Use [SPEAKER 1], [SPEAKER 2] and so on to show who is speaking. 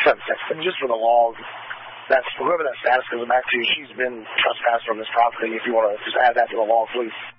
[SPEAKER 1] just for the law, that's whoever that status goes back to, she's been trespassed from this property. If you want to just add that to the law, please.